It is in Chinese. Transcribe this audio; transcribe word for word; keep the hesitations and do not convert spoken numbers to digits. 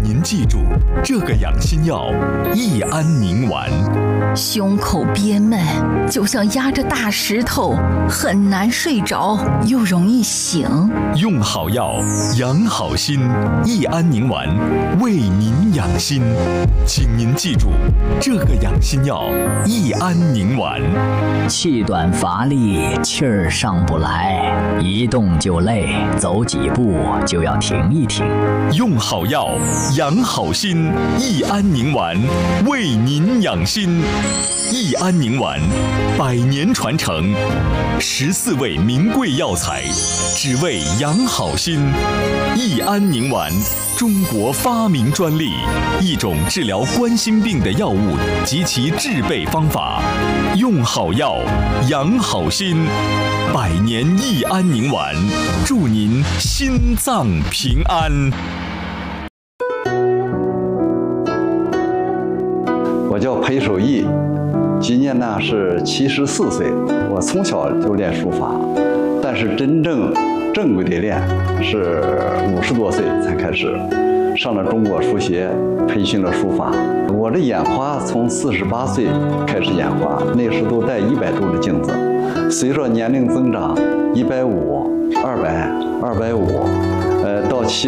您记住这个养心药益安宁丸。 胸口憋闷，就像压着大石头，很难睡着，又容易醒。 用好药，养好心，益安宁丸为您养心。请您记住这个养心药益安宁丸。 气短乏力，气儿上不来，一动就累，走几步就要停一停。 用好药，养好心，益安宁丸为您养心。益安宁丸，百年传承，十四味名贵药材，只为养好心。益安宁丸，中国发明专利，一种治疗冠心病的药物及其制备方法。用好药，养好心，百年益安宁丸，祝您心脏平安。 我叫裴守义，今年呢是七十四岁。我从小就练书法，但是真正正规的练是五十多岁才开始，上了中国书协，培训了书法。我的眼花从四十八岁开始眼花，那时都戴一百度的镜子。随着年龄增长，一百五、二百、二百五，呃，到七。